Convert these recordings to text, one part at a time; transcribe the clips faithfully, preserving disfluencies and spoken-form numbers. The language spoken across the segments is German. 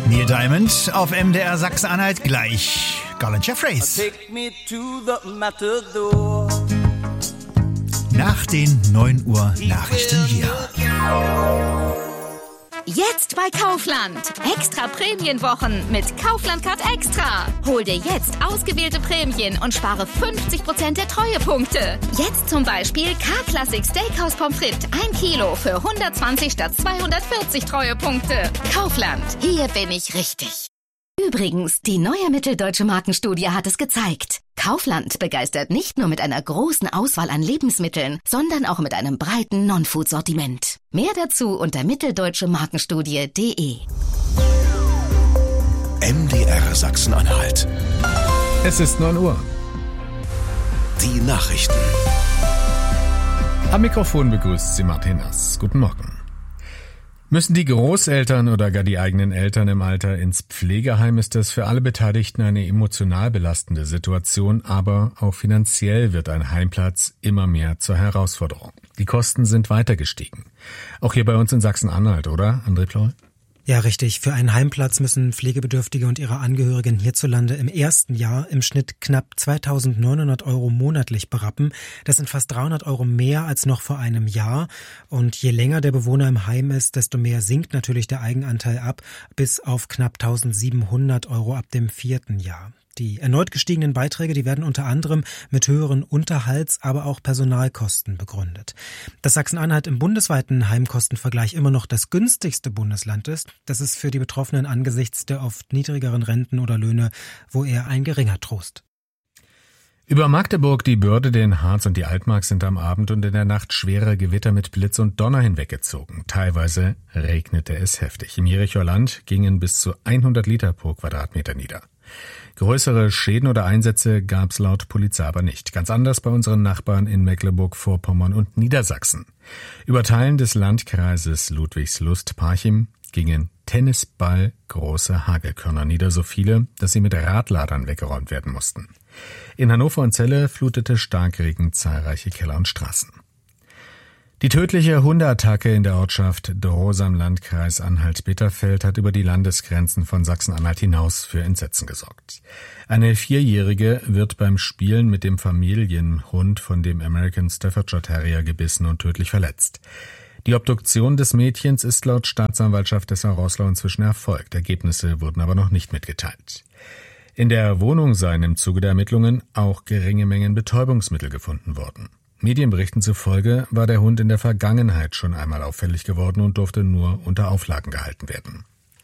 Neil Diamond auf M D R Sachsen-Anhalt, gleich Colin Jeffreys. Take me to the Matador. Nach den neun Uhr Nachrichten hier. Jetzt bei Kaufland. Extra Prämienwochen mit Kaufland Card Extra. Hol dir jetzt ausgewählte Prämien und spare fünfzig Prozent der Treuepunkte. Jetzt zum Beispiel K-Classic Steakhouse Pommes frites ein Kilo für hundertzwanzig statt zweihundertvierzig Treuepunkte. Kaufland, hier bin ich richtig. Übrigens, die neue Mitteldeutsche Markenstudie hat es gezeigt. Kaufland begeistert nicht nur mit einer großen Auswahl an Lebensmitteln, sondern auch mit einem breiten Non-Food-Sortiment. Mehr dazu unter mitteldeutsche markenstudie punkt de. M D R Sachsen-Anhalt. Es ist neun Uhr. Die Nachrichten. Am Mikrofon begrüßt Sie Martin Nass. Guten Morgen. Müssen die Großeltern oder gar die eigenen Eltern im Alter ins Pflegeheim, ist das für alle Beteiligten eine emotional belastende Situation, aber auch finanziell wird ein Heimplatz immer mehr zur Herausforderung. Die Kosten sind weiter gestiegen. Auch hier bei uns in Sachsen-Anhalt, oder, André Ploy? Ja, richtig. Für einen Heimplatz müssen Pflegebedürftige und ihre Angehörigen hierzulande im ersten Jahr im Schnitt knapp zweitausendneunhundert Euro monatlich berappen. Das sind fast dreihundert Euro mehr als noch vor einem Jahr. Und je länger der Bewohner im Heim ist, desto mehr sinkt natürlich der Eigenanteil ab, bis auf knapp eintausendsiebenhundert Euro ab dem vierten Jahr. Die erneut gestiegenen Beiträge, die werden unter anderem mit höheren Unterhalts-, aber auch Personalkosten begründet. Dass Sachsen-Anhalt im bundesweiten Heimkostenvergleich immer noch das günstigste Bundesland ist, das ist für die Betroffenen angesichts der oft niedrigeren Renten oder Löhne wohl eher ein geringer Trost. Über Magdeburg, die Börde, den Harz und die Altmark sind am Abend und in der Nacht schwere Gewitter mit Blitz und Donner hinweggezogen. Teilweise regnete es heftig. Im Jerichoer Land gingen bis zu hundert Liter pro Quadratmeter nieder. Größere Schäden oder Einsätze gab es laut Polizei aber nicht. Ganz anders bei unseren Nachbarn in Mecklenburg-Vorpommern und Niedersachsen. Über Teilen des Landkreises Ludwigslust-Parchim gingen Tennisball große Hagelkörner nieder, so viele, dass sie mit Radladern weggeräumt werden mussten. In Hannover und Celle flutete Starkregen zahlreiche Keller und Straßen. Die tödliche Hundeattacke in der Ortschaft Drosa im Landkreis Anhalt-Bitterfeld hat über die Landesgrenzen von Sachsen-Anhalt hinaus für Entsetzen gesorgt. Eine Vierjährige wird beim Spielen mit dem Familienhund von dem American Staffordshire Terrier gebissen und tödlich verletzt. Die Obduktion des Mädchens ist laut Staatsanwaltschaft Dessau-Roßlau inzwischen erfolgt. Ergebnisse wurden aber noch nicht mitgeteilt. In der Wohnung seien im Zuge der Ermittlungen auch geringe Mengen Betäubungsmittel gefunden worden. Medienberichten zufolge war der Hund in der Vergangenheit schon einmal auffällig geworden und durfte nur unter Auflagen gehalten werden.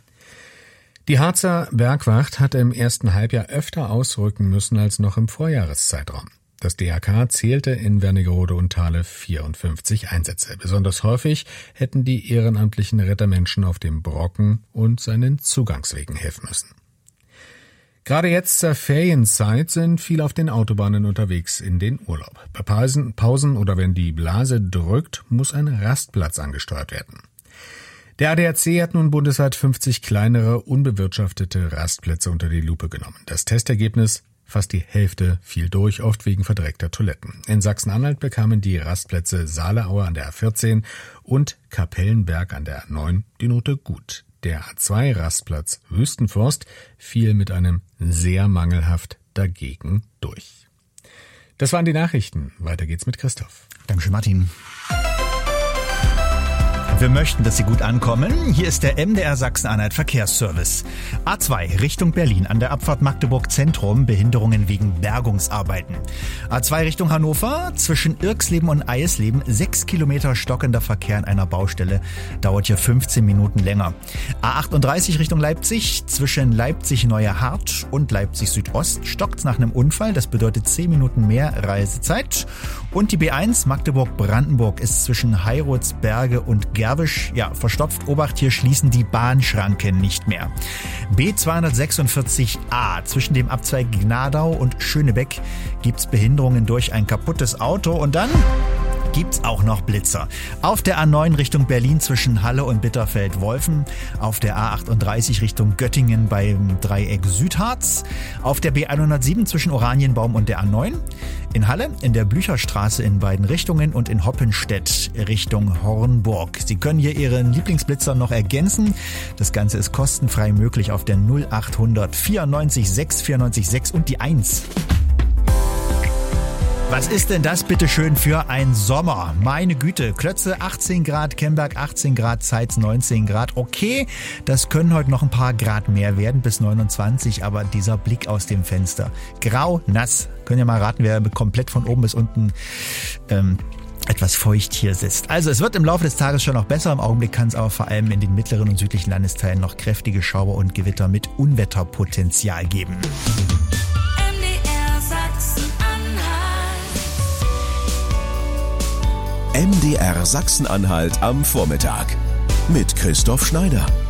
Die Harzer Bergwacht hatte im ersten Halbjahr öfter ausrücken müssen als noch im Vorjahreszeitraum. Das D R K zählte in Wernigerode und Thale vierundfünfzig Einsätze. Besonders häufig hätten die ehrenamtlichen Rettermenschen auf dem Brocken und seinen Zugangswegen helfen müssen. Gerade jetzt zur Ferienzeit sind viele auf den Autobahnen unterwegs in den Urlaub. Bei Pausen, Pausen oder wenn die Blase drückt, muss ein Rastplatz angesteuert werden. Der A D A C hat nun bundesweit fünfzig kleinere, unbewirtschaftete Rastplätze unter die Lupe genommen. Das Testergebnis: fast die Hälfte fiel durch, oft wegen verdreckter Toiletten. In Sachsen-Anhalt bekamen die Rastplätze Saaleaue an der A vierzehn und Kapellenberg an der A neun die Note gut. Der A zwei Rastplatz Wüstenforst fiel mit einem sehr mangelhaft dagegen durch. Das waren die Nachrichten. Weiter geht's mit Christoph. Dankeschön, Martin. Wir möchten, dass Sie gut ankommen. Hier ist der M D R Sachsen-Anhalt Verkehrsservice. A zwei Richtung Berlin an der Abfahrt Magdeburg Zentrum, Behinderungen wegen Bergungsarbeiten. A zwei Richtung Hannover, zwischen Irksleben und Eisleben, sechs Kilometer stockender Verkehr an einer Baustelle, dauert hier fünfzehn Minuten länger. A achtunddreißig Richtung Leipzig, zwischen Leipzig-Neuerhardt und Leipzig-Südost, stockt's nach einem Unfall, das bedeutet zehn Minuten mehr Reisezeit. Und die B eins Magdeburg-Brandenburg ist zwischen Heiratsberge und Gerwisch, ja, verstopft. Obacht, hier schließen die Bahnschranken nicht mehr. B zweihundertsechsundvierzig a, zwischen dem Abzweig Gnadau und Schönebeck gibt's Behinderungen durch ein kaputtes Auto. Und dann gibt's auch noch Blitzer. Auf der A neun Richtung Berlin zwischen Halle und Bitterfeld-Wolfen, auf der A achtunddreißig Richtung Göttingen beim Dreieck Südharz, auf der B hundertsieben zwischen Oranienbaum und der A neun, in Halle, in der Blücherstraße in beiden Richtungen und in Hoppenstedt Richtung Hornburg. Sie können hier Ihren Lieblingsblitzer noch ergänzen. Das Ganze ist kostenfrei möglich auf der null achthundert vierundneunzig sechs vierundneunzig sechs und die eins. Was ist denn das bitte schön für ein Sommer? Meine Güte, Klötze achtzehn Grad, Kemberg achtzehn Grad, Zeitz neunzehn Grad. Okay, das können heute noch ein paar Grad mehr werden, bis neunundzwanzig, aber dieser Blick aus dem Fenster. Grau, nass. Können ja mal raten, wer komplett von oben bis unten ähm, etwas feucht hier sitzt. Also es wird im Laufe des Tages schon noch besser. Im Augenblick kann es aber vor allem in den mittleren und südlichen Landesteilen noch kräftige Schauer und Gewitter mit Unwetterpotenzial geben. M D R Sachsen-Anhalt am Vormittag mit Christoph Schneider.